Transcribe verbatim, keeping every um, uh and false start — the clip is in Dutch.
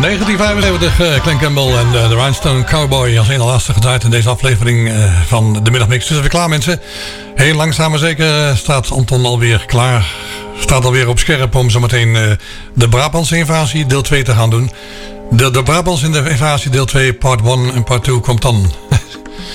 negentien vijfenzeventig, uh, Glen Campbell en uh, de Rhinestone Cowboy als ene laatste gedraaid in deze aflevering uh, van de Middagmix. Dus even klaar, mensen. Heel langzaam maar zeker staat Anton alweer klaar. Staat alweer op scherp om zometeen uh, de Brabantse invasie deel twee te gaan doen. De, de Brabantse invasie deel twee part one en part two komt dan.